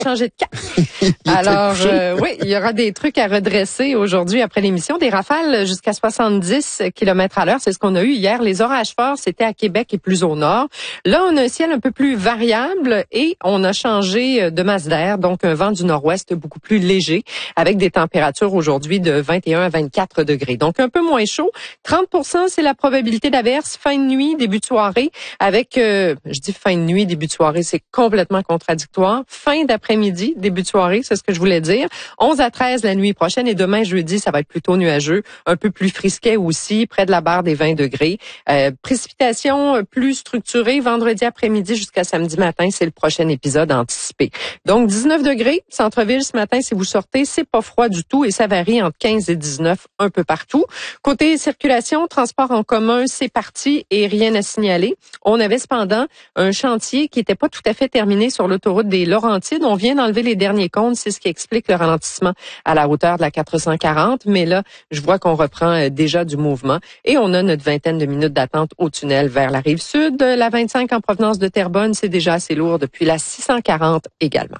changer de cap. Alors, oui, il y aura des trucs à redresser aujourd'hui après l'émission. Des rafales jusqu'à 70 km/h. C'est ce qu'on a eu hier. Les orages forts, c'était à Québec et plus au nord. Là, on a un ciel un peu plus variable et on a changé de masse d'air. Donc, un vent du nord-ouest beaucoup plus léger avec des températures aujourd'hui de 21 à 24 degrés. Donc, un peu moins chaud. 30%, c'est la probabilité d'averse. Fin de nuit, début de soirée. Avec, je dis fin de nuit, début de soirée, c'est complètement contradictoire. Fin d'après-midi, début de soirée, c'est ce que je voulais dire. 11 à 13 la nuit prochaine et demain, jeudi, ça va être plutôt nuageux. Un peu plus frisquet aussi, près de la barre des 20 degrés. Précipitations plus structurées vendredi après-midi jusqu'à samedi matin, c'est le prochain épisode anticipé. Donc, 19 degrés, centre-ville ce matin, si vous sortez, c'est pas froid du tout et ça varie entre 15 et 19 un peu partout. Côté circulation, transport en commun, c'est parti et rien à signaler. On avait cependant un chantier qui n'était pas tout à fait terminé sur l'autoroute des Laurentides. On vient d'enlever les derniers comptes, c'est ce qui explique le ralentissement à la hauteur de la 440. Mais là, je vois qu'on reprend déjà du mouvement et on a notre vingtaine de minutes d'attente au tunnel vers la rive sud. La 25 en provenance de Terrebonne, c'est déjà assez lourd depuis la 640 également.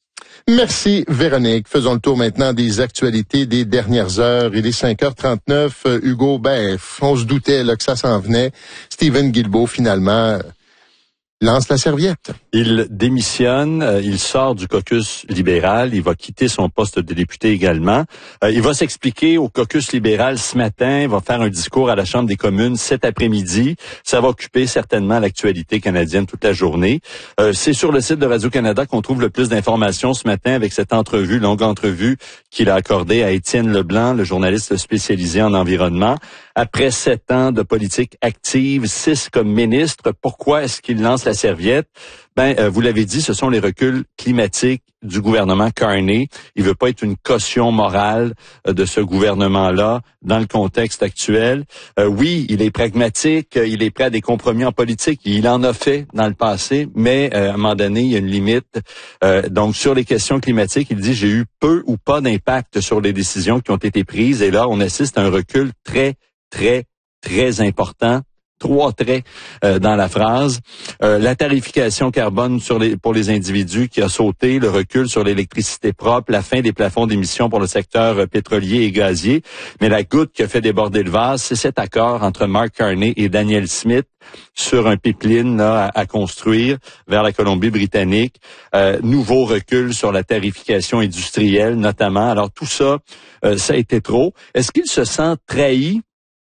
Merci Véronique. Faisons le tour maintenant des actualités des dernières heures. Il est 5h39. Hugo, on se doutait là, que ça s'en venait. Stephen Guilbeault, finalement, lance la serviette. Il démissionne, il sort du caucus libéral, il va quitter son poste de député également. Il va s'expliquer au caucus libéral ce matin, il va faire un discours à la Chambre des communes cet après-midi. Ça va occuper certainement l'actualité canadienne toute la journée. C'est sur le site de Radio-Canada qu'on trouve le plus d'informations ce matin avec cette entrevue, longue entrevue qu'il a accordée à Étienne Leblanc, le journaliste spécialisé en environnement. Après 7 ans de politique active, 6 comme ministre, pourquoi est-ce qu'il lance la serviette? Vous l'avez dit, ce sont les reculs climatiques du gouvernement Carney. Il veut pas être une caution morale de ce gouvernement-là dans le contexte actuel. Oui, il est pragmatique, il est prêt à des compromis en politique. Il en a fait dans le passé, mais à un moment donné, il y a une limite. Donc, sur les questions climatiques, il dit, j'ai eu peu ou pas d'impact sur les décisions qui ont été prises. Et là, on assiste à un recul très, très, très important. 3 traits dans la phrase. La tarification carbone pour les individus qui a sauté, le recul sur l'électricité propre, la fin des plafonds d'émissions pour le secteur pétrolier et gazier. Mais la goutte qui a fait déborder le vase, c'est cet accord entre Mark Carney et Daniel Smith sur un pipeline là, à construire vers la Colombie-Britannique. Nouveau recul sur la tarification industrielle notamment. Alors tout ça, ça a été trop. Est-ce qu'il se sent trahi?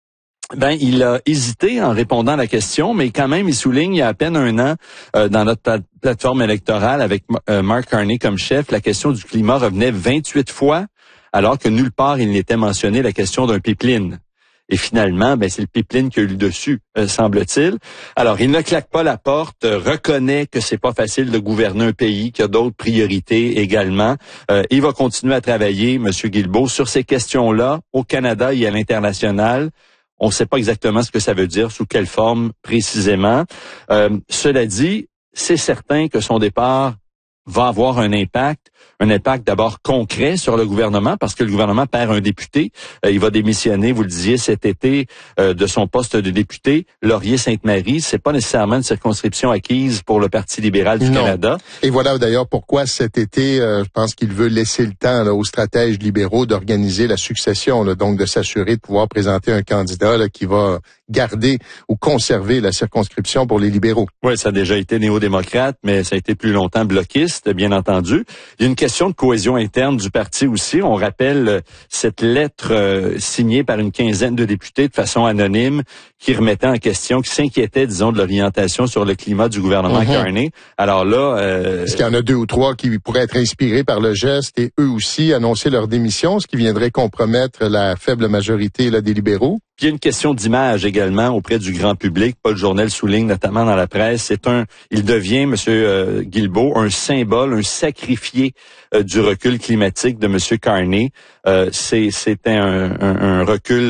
Il a hésité en répondant à la question, mais quand même, il souligne, il y a à peine 1 an, dans notre plateforme électorale avec Mark Carney comme chef, la question du climat revenait 28 fois, alors que nulle part il n'était mentionné la question d'un pipeline. Et finalement, c'est le pipeline qui a eu le dessus, semble-t-il. Alors, il ne claque pas la porte, reconnaît que c'est pas facile de gouverner un pays, qu'il y a d'autres priorités également. Il va continuer à travailler, M. Guilbeault, sur ces questions-là, au Canada et à l'international. On ne sait pas exactement ce que ça veut dire, sous quelle forme précisément. Cela dit, c'est certain que son départ va avoir un impact d'abord concret sur le gouvernement, parce que le gouvernement perd un député. Il va démissionner, vous le disiez, cet été de son poste de député. Laurier-Sainte-Marie, c'est pas nécessairement une circonscription acquise pour le Parti libéral du Canada. Et voilà d'ailleurs pourquoi cet été, je pense qu'il veut laisser le temps là, aux stratèges libéraux d'organiser la succession, là, donc de s'assurer de pouvoir présenter un candidat là, qui va garder ou conserver la circonscription pour les libéraux. Oui, ça a déjà été néo-démocrate, mais ça a été plus longtemps bloquiste, bien entendu. Il y a une question de cohésion interne du parti aussi. On rappelle cette lettre signée par une quinzaine de députés de façon anonyme qui remettait en question, qui s'inquiétait, disons, de l'orientation sur le climat du gouvernement Carney. Alors là... Est-ce qu'il y en a 2 ou 3 qui pourraient être inspirés par le geste et eux aussi annoncer leur démission, ce qui viendrait compromettre la faible majorité là, des libéraux? Puis il y a une question d'image également auprès du grand public. Paul Journal souligne notamment dans la presse, il devient, M. Guilbeault, un symbole, un sacrifié du recul climatique de M. Carney. C'était un recul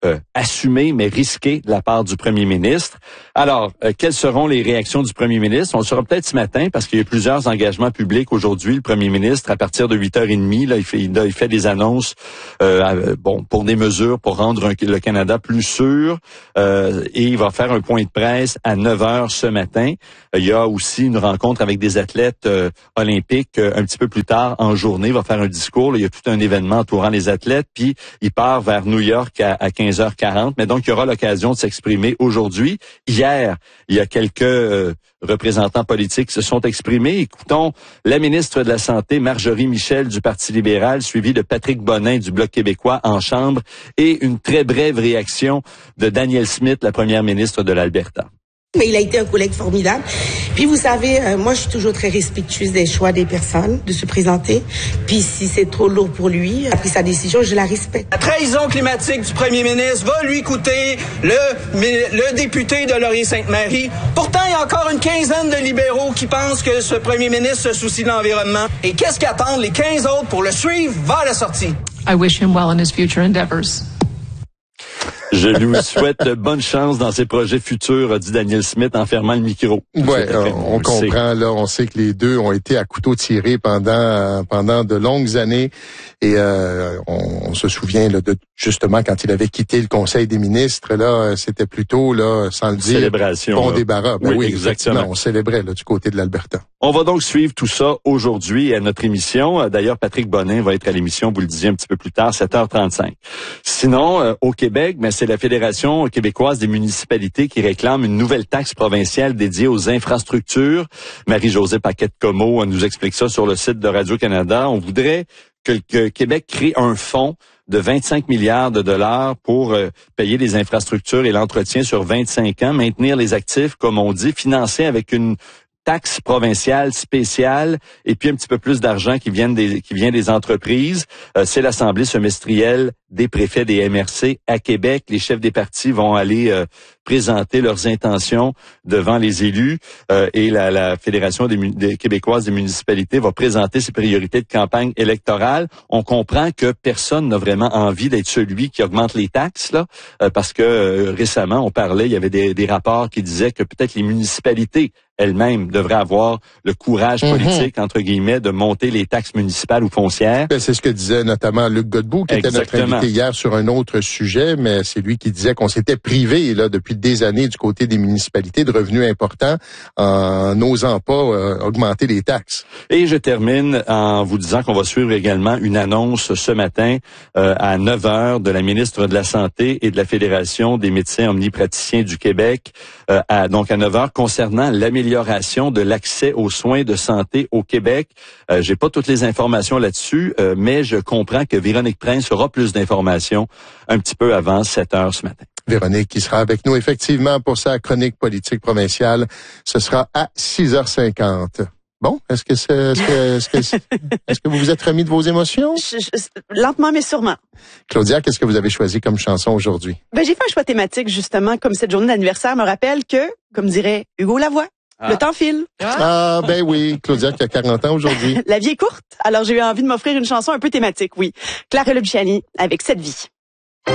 assumé, mais risqué de la part du premier ministre. Alors, quelles seront les réactions du premier ministre? On le saura peut-être ce matin parce qu'il y a plusieurs engagements publics aujourd'hui. Le premier ministre, à partir de 8h30, là, il fait des annonces pour des mesures pour rendre le Canada plus sûr. Et il va faire un point de presse à 9h ce matin. Il y a aussi une rencontre avec des athlètes olympiques un petit peu plus tard en journée. Il va faire un discours. Là, il y a tout un événement entourant les athlètes. Puis, il part vers New York à 15h40. Mais donc, il y aura l'occasion de s'exprimer aujourd'hui. Hier, il y a quelques représentants politiques qui se sont exprimés. Écoutons la ministre de la Santé, Marjorie Michel, du Parti libéral, suivie de Patrick Bonin, du Bloc québécois, en Chambre, et une très brève réaction de Danielle Smith, la première ministre de l'Alberta. Mais il a été un collègue formidable. Puis vous savez, moi je suis toujours très respectueuse des choix des personnes de se présenter. Puis si c'est trop lourd pour lui, il a pris sa décision, je la respecte. La trahison climatique du premier ministre va lui coûter le député de Laurier-Sainte-Marie. Pourtant, il y a encore une quinzaine de libéraux qui pensent que ce premier ministre se soucie de l'environnement. Et qu'est-ce qu'attendent les 15 autres pour le suivre vers la sortie? I wish him well in his future endeavors. Je lui souhaite bonne chance dans ses projets futurs, a dit Danielle Smith en fermant le micro. Ouais, on comprend, là, on sait que les deux ont été à couteau tiré pendant de longues années et on se souvient là, de justement quand il avait quitté le Conseil des ministres, là, c'était plutôt là, sans le dire, célébration, bon là. débarras. Ben oui, exactement. On célébrait là du côté de l'Alberta. On va donc suivre tout ça aujourd'hui à notre émission. D'ailleurs, Patrick Bonin va être à l'émission, vous le disiez un petit peu plus tard, 7h35. Sinon, au Québec, c'est la Fédération québécoise des municipalités qui réclame une nouvelle taxe provinciale dédiée aux infrastructures. Marie-Josée Paquette-Comeau nous explique ça sur le site de Radio-Canada. On voudrait que le Québec crée un fonds de 25 milliards de dollars pour payer les infrastructures et l'entretien sur 25 ans, maintenir les actifs, comme on dit, financer avec une taxe provinciale spéciale et puis un petit peu plus d'argent qui vient des entreprises. C'est l'Assemblée semestrielle des préfets des MRC à Québec. Les chefs des partis vont aller présenter leurs intentions devant les élus et la Fédération des québécoises des municipalités va présenter ses priorités de campagne électorale. On comprend que personne n'a vraiment envie d'être celui qui augmente les taxes là, parce que récemment on parlait, il y avait des rapports qui disaient que peut-être les municipalités elles-mêmes devraient avoir le courage politique, entre guillemets, de monter les taxes municipales ou foncières. C'est ce que disait notamment Luc Godbout, qui était notre invité hier sur un autre sujet, mais c'est lui qui disait qu'on s'était privé là depuis des années du côté des municipalités de revenus importants en n'osant pas augmenter les taxes. Et je termine en vous disant qu'on va suivre également une annonce ce matin à 9h de la ministre de la Santé et de la Fédération des médecins omnipraticiens du Québec, donc à 9h, concernant l'amélioration de l'accès aux soins de santé au Québec. J'ai pas toutes les informations là-dessus, mais je comprends que Véronique Prince aura plus d'informations un petit peu avant 7h ce matin. Véronique qui sera avec nous effectivement pour sa chronique politique provinciale. Ce sera à 6h50. Bon, est-ce que vous vous êtes remis de vos émotions? Lentement mais sûrement. Claudia, qu'est-ce que vous avez choisi comme chanson aujourd'hui? J'ai fait un choix thématique justement, comme cette journée d'anniversaire me rappelle que, comme dirait Hugo Lavoie, le temps file. Ah, ben oui, Claudia qui a 40 ans aujourd'hui. La vie est courte, alors j'ai eu envie de m'offrir une chanson un peu thématique, oui. Clara Luciani avec Cette vie.